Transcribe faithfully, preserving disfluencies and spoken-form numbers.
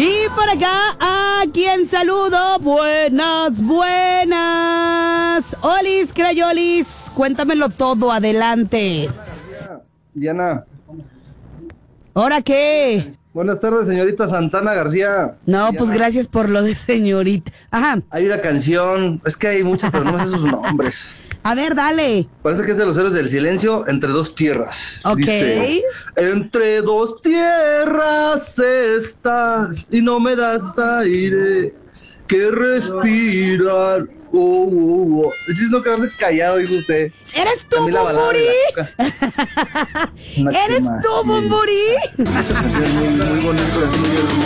Y por acá, ¿a quién saludo? Buenas, buenas. Olis, Crayolis, cuéntamelo todo, adelante. Diana. ¿Ahora qué? Buenas tardes, señorita Santana García. No, Diana. pues gracias por lo de señorita. Ajá. Hay una canción, es que hay muchas, pero no me sé sus nombres. A ver, dale. Parece que es de los Héroes del Silencio, Entre dos tierras. Ok. Dice, entre dos tierras estás y no me das aire que respirar. Oh, oh, oh. El chiste es no quedarse callado, dijo usted. ¿Eres tú, También la balada de Bumburi? la Cuca. Una ¿Eres chema, tú, sí. Bumburi? Esa canción es muy, muy bonita, así muy